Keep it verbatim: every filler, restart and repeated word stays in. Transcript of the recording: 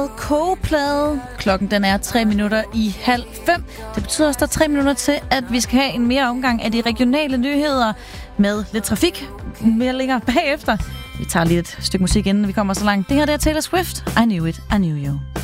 kogeplade. Klokken den er tre minutter i halv fem. Det betyder også, at der er tre minutter til, at vi skal have en mere omgang af de regionale nyheder med lidt trafik mere længere bagefter. Vi tager lige et stykke musik, inden vi kommer så langt. Det her det er Taylor Swift. I Knew It, I Knew You.